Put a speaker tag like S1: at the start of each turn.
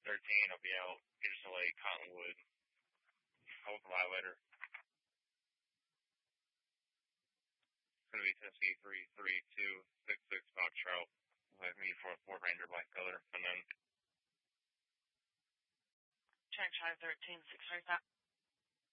S1: 13, I'll be out Peterson Lake, Cottonwood. I'll provide later. It's going to be Tennessee 33266 Foxtrot. With me for Fort Ranger Black Color. Unknown.
S2: Charlie 13, 635.